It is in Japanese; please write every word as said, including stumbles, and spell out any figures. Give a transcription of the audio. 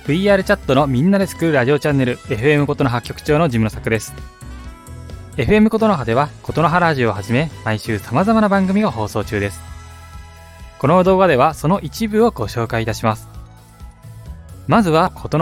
ブイアール チャットのみんなで作るラジオチャンネル エフエム ことの葉局長の事務の作です。 エフエム ことの葉ではことの葉ラジオをはじめ毎週様々な番組が放送中です。この動画ではその一部をご紹介いたします。まずはことの